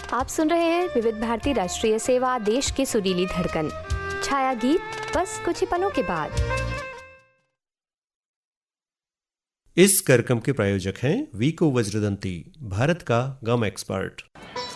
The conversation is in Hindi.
आप सुन रहे हैं विविध भारती राष्ट्रीय सेवा, देश की सुरीली धड़कन। छाया गीत बस कुछ ही पलों के बाद। इस कार्यक्रम के प्रायोजक हैं वीको वज्रदंती, भारत का गम एक्सपर्ट।